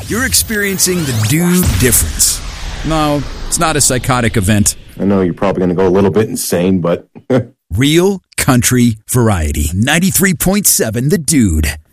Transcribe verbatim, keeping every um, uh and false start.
You're experiencing the dude difference. No, it's not a psychotic event. I know you're probably going to go a little bit insane, but... Real country variety. ninety-three point seven The Dude.